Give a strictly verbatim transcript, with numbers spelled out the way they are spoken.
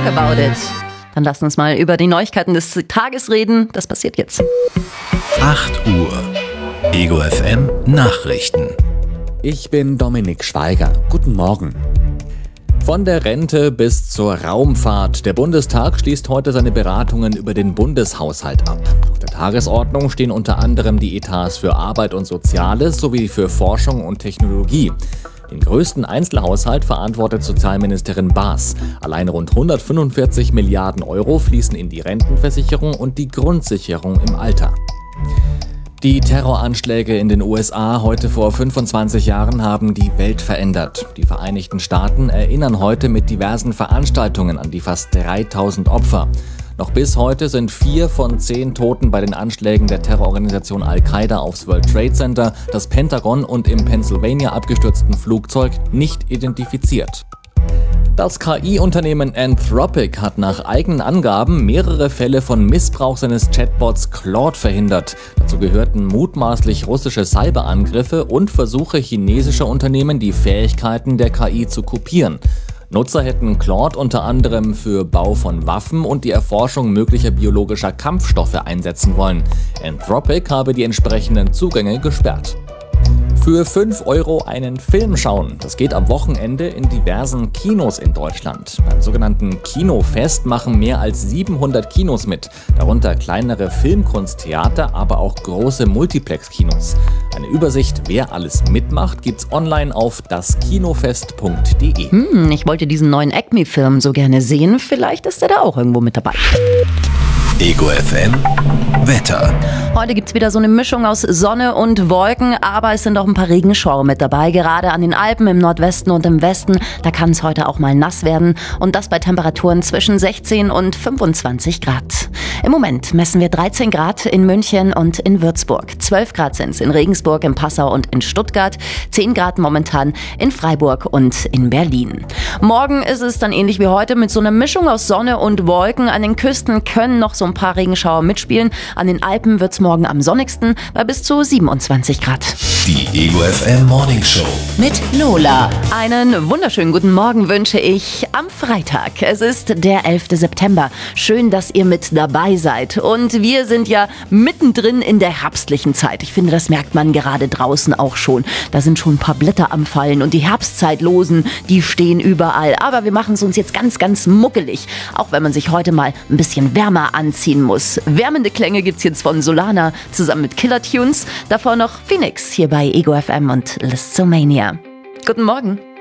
Talk about it. Dann lasst uns mal über die Neuigkeiten des Tages reden. Das passiert jetzt. acht Uhr. Ego F M Nachrichten. Ich bin Dominik Schweiger. Guten Morgen. Von der Rente bis zur Raumfahrt. Der Bundestag schließt heute seine Beratungen über den Bundeshaushalt ab. Auf der Tagesordnung stehen unter anderem die Etats für Arbeit und Soziales sowie für Forschung und Technologie. Den größten Einzelhaushalt verantwortet Sozialministerin Baas. Allein rund hundertfünfundvierzig Milliarden Euro fließen in die Rentenversicherung und die Grundsicherung im Alter. Die Terroranschläge in den U S A heute vor fünfundzwanzig Jahren haben die Welt verändert. Die Vereinigten Staaten erinnern heute mit diversen Veranstaltungen an die fast dreitausend Opfer. Noch bis heute sind vier von zehn Toten bei den Anschlägen der Terrororganisation Al-Qaida aufs World Trade Center, das Pentagon und im Pennsylvania abgestürzten Flugzeug nicht identifiziert. Das K I-Unternehmen Anthropic hat nach eigenen Angaben mehrere Fälle von Missbrauch seines Chatbots Claude verhindert. Dazu gehörten mutmaßlich russische Cyberangriffe und Versuche chinesischer Unternehmen, die Fähigkeiten der K I zu kopieren. Nutzer hätten Claude unter anderem für Bau von Waffen und die Erforschung möglicher biologischer Kampfstoffe einsetzen wollen. Anthropic habe die entsprechenden Zugänge gesperrt. Für fünf Euro einen Film schauen. Das geht am Wochenende in diversen Kinos in Deutschland. Beim sogenannten Kinofest machen mehr als siebenhundert Kinos mit, darunter kleinere Filmkunsttheater, aber auch große Multiplex-Kinos. Eine Übersicht, wer alles mitmacht, gibt's online auf das kinofest punkt de. Hm, ich wollte diesen neuen Acme-Film so gerne sehen. Vielleicht ist er da auch irgendwo mit dabei. Ego F M Wetter. Heute gibt's wieder so eine Mischung aus Sonne und Wolken, aber es sind auch ein paar Regenschauer mit dabei. Gerade an den Alpen im Nordwesten und im Westen, da kann es heute auch mal nass werden. Und das bei Temperaturen zwischen sechzehn und fünfundzwanzig Grad. Im Moment messen wir dreizehn Grad in München und in Würzburg. zwölf Grad sind es in Regensburg, in Passau und in Stuttgart. zehn Grad momentan in Freiburg und in Berlin. Morgen ist es dann ähnlich wie heute mit so einer Mischung aus Sonne und Wolken. An den Küsten können noch so ein paar Regenschauer mitspielen. An den Alpen wird es morgen am sonnigsten bei bis zu siebenundzwanzig Grad. Die Ego F M Morning Show Mit Lola. Einen wunderschönen guten Morgen wünsche ich am Freitag. Es ist der elfter September. Schön, dass ihr mit dabei seid. Und wir sind ja mittendrin in der herbstlichen Zeit. Ich finde, das merkt man gerade draußen auch schon. Da sind schon ein paar Blätter am Fallen und die Herbstzeitlosen, die stehen überall. Aber wir machen es uns jetzt ganz, ganz muckelig. Auch wenn man sich heute mal ein bisschen wärmer anziehen muss. Wärmende Klänge gibt's jetzt von Solana zusammen mit Killer Tunes. Davor noch Phoenix hier bei Ego F M und Listomania. Guten Morgen.